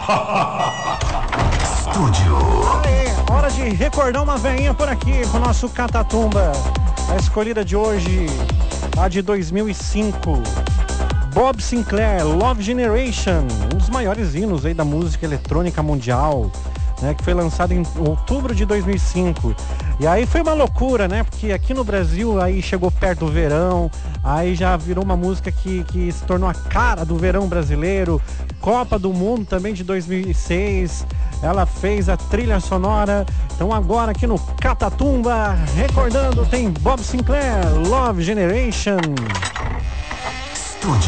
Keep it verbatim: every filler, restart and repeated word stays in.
Estúdio. Aê, hora de recordar uma veinha por aqui com o nosso Catatumba. A escolhida de hoje, a de dois mil e cinco. Bob Sinclair, Love Generation, um dos maiores hinos aí da música eletrônica mundial, né, que foi lançado em outubro de dois mil e cinco. E aí foi uma loucura, né? Porque aqui no Brasil aí chegou perto do verão, aí já virou uma música que, que se tornou a cara do verão brasileiro. Copa do Mundo também de dois mil e seis, ela fez a trilha sonora. Então agora aqui no Catatumba, recordando, tem Bob Sinclair, Love Generation.